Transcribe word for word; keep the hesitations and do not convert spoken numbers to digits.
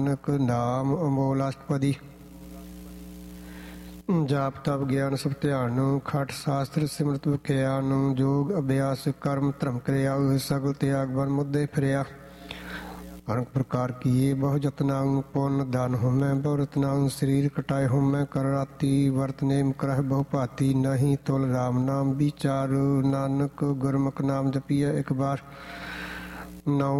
ਨਾਨਕ ਨਾਮ ਅਮੋਲ ਅਸ਼ਟਪਦੀ। ਜਾਪ ਤਪ ਗਿਆਨ ਸਭ ਧਿਆਨ ਨੂੰ, ਖਟ ਸ਼ਾਸਤਰ ਸਿਮਰਤ ਵਿਖਿਆਨ ਨੂੰ, ਯੋਗ ਅਭਿਆਸ ਕਰਮ ਧਰਮ ਕਰਿਆ, ਸਗਲ ਤਿਆਗ ਬਨ ਮੁੱਦੇ ਫਿਰਿਆ। ਅਨੇਕ ਪ੍ਰਕਾਰ ਕੀਏ ਬਹੁ ਜਤਨਾਉ, ਪੁੰਨ ਦਾਨ ਹੋਮੈ ਬਹੁ ਰਤਨਾਉ, ਸਰੀਰ ਕਟਾਏ ਹੋਮੈ ਕਰ ਰਾਤੀ, ਵਰਤ ਨੇਮ ਕਰਹਿ ਬਹੁ ਭਾਤੀ, ਨਹੀਂ ਤੁਲ ਰਾਮ ਨਾਮ ਵਿਚਾਰ, ਨਾਨਕ ਗੁਰਮੁਖ ਨਾਮ ਜਪੀਐ ਇੱਕ ਬਾਰ। ਨੌ